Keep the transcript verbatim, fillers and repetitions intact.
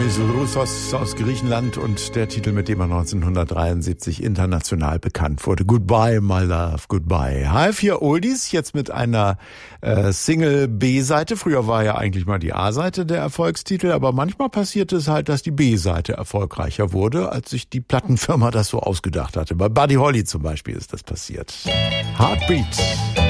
Dionysos Roussos aus Griechenland und der Titel, mit dem er neunzehnhundertdreiundsiebzig international bekannt wurde. Goodbye, my love, goodbye. H vier Oldies, jetzt mit einer äh, Single-B-Seite. Früher war ja eigentlich mal die A-Seite der Erfolgstitel, aber manchmal passierte es halt, dass die B-Seite erfolgreicher wurde, als sich die Plattenfirma das so ausgedacht hatte. Bei Buddy Holly zum Beispiel ist das passiert. Heartbeat.